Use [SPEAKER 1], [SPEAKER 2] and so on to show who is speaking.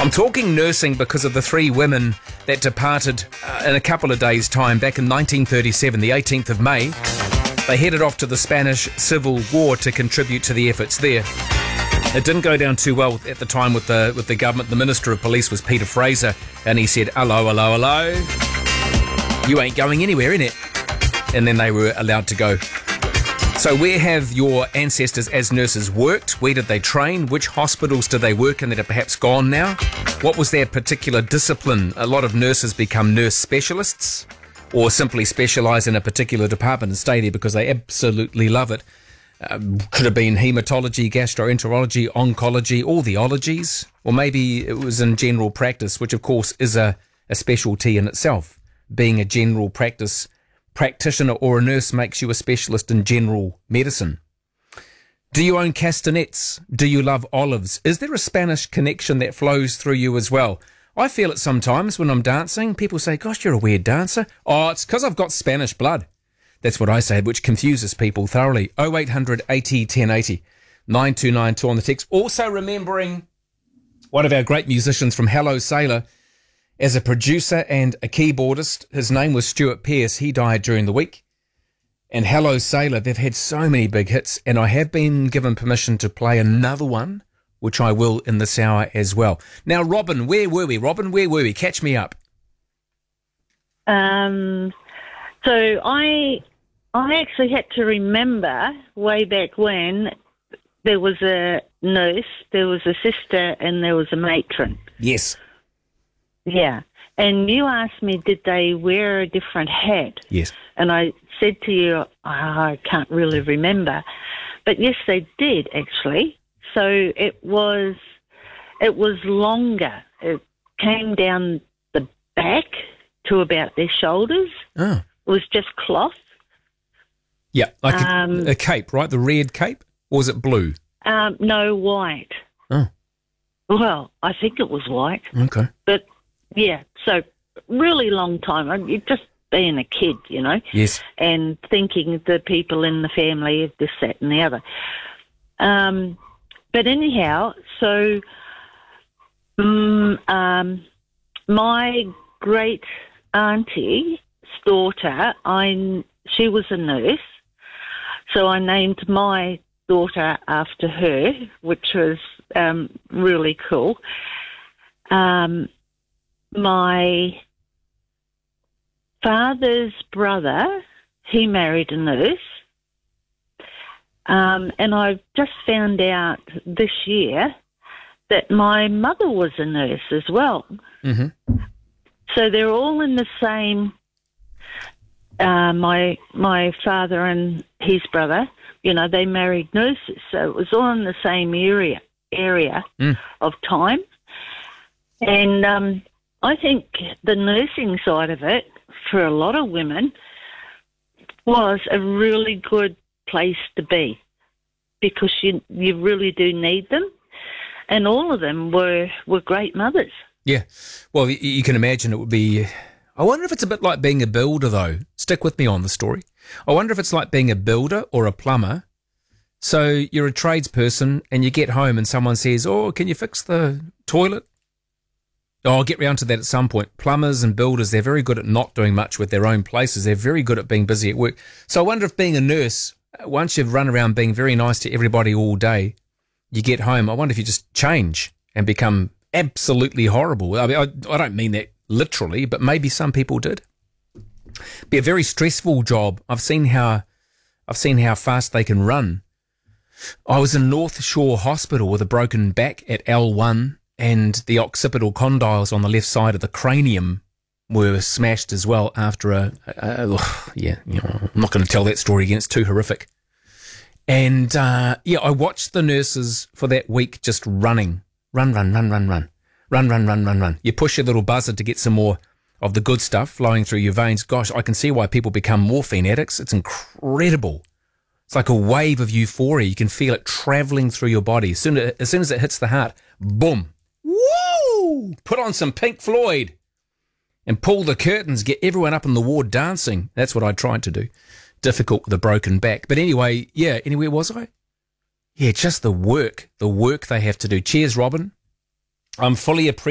[SPEAKER 1] I'm talking nursing because of the three women that departed in a couple of days' time back in 1937, the 18th of May. They headed off to the Spanish Civil War to contribute to the efforts there. It didn't go down too well at the time with the government. The Minister of Police was Peter Fraser, and he said, hello, hello, hello. You ain't going anywhere, innit? And then they were allowed to go. So where have your ancestors as nurses worked? Where did they train? Which hospitals did they work in that are perhaps gone now? What was their particular discipline? A lot of nurses become nurse specialists or simply specialise in a particular department and stay there because they absolutely love it. Could have been haematology, gastroenterology, oncology, all the ologies. Or maybe it was in general practice, which of course is a specialty in itself. Being a general practice practitioner or a nurse makes you a specialist in general medicine. Do you own castanets? Do you love olives? Is there a Spanish connection that flows through you as well? I feel it sometimes when I'm dancing. People say, gosh, you're a weird dancer. Oh, it's because I've got Spanish blood. That's what I say, which confuses people thoroughly. 0800 80 1080 9292 on the text. Also remembering one of our great musicians from Hello Sailor as a producer and a keyboardist. His name was Stuart Pearce. He died during the week. And Hello Sailor, they've had so many big hits, and I have been given permission to play another one, which I will in this hour as well. Now, Robin, where were we? Catch me up.
[SPEAKER 2] So I actually had to remember way back when there was a nurse, there was a sister, and there was a matron.
[SPEAKER 1] Yes.
[SPEAKER 2] Yeah. And you asked me, did they wear a different hat?
[SPEAKER 1] Yes.
[SPEAKER 2] And I said to you, I can't really remember. But yes, they did, actually. So it was longer. It came down the back to about their shoulders.
[SPEAKER 1] Oh.
[SPEAKER 2] It was just cloth.
[SPEAKER 1] Yeah, like a cape, right? The red cape? Or was it blue?
[SPEAKER 2] No, white.
[SPEAKER 1] Oh.
[SPEAKER 2] Well, I think it was white.
[SPEAKER 1] Okay.
[SPEAKER 2] But, yeah, so really long time. You're just being a kid, you know.
[SPEAKER 1] Yes.
[SPEAKER 2] And thinking the people in the family of this, that and the other. But anyhow, so my great auntie's daughter, she was a nurse. So I named my daughter after her, which was really cool. My father's brother, he married a nurse. And I've just found out this year that my mother was a nurse as well. Mm-hmm. So they're all in the same... my father and his brother, you know, they married nurses, so it was all in the same area of time. And I think the nursing side of it, for a lot of women, was a really good place to be because you really do need them. And all of them were great mothers. Yeah.
[SPEAKER 1] Well, you can imagine it would be... I wonder if it's a bit like being a builder, though. Stick with me on the story. I wonder if it's like being a builder or a plumber. So you're a tradesperson and you get home and someone says, oh, can you fix the toilet? Oh, I'll get round to that at some point. Plumbers and builders, they're very good at not doing much with their own places. They're very good at being busy at work. So I wonder if being a nurse, once you've run around being very nice to everybody all day, you get home, I wonder if you just change and become absolutely horrible. I mean, I don't mean that literally, but maybe some people did. Be a very stressful job. I've seen how fast they can run. I was in North Shore Hospital with a broken back at L1, and the occipital condyles on the left side of the cranium were smashed as well after I'm not going to tell that story again. It's too horrific. And I watched the nurses for that week just running, run. You push your little buzzer to get some more of the good stuff flowing through your veins. Gosh, I can see why people become morphine addicts. It's incredible. It's like a wave of euphoria. You can feel it travelling through your body. As soon as it hits the heart, boom. Woo! Put on some Pink Floyd and pull the curtains, get everyone up in the ward dancing. That's what I tried to do. Difficult with a broken back. But anyway, where was I? Yeah, just the work they have to do. Cheers, Robin. I'm fully appreciative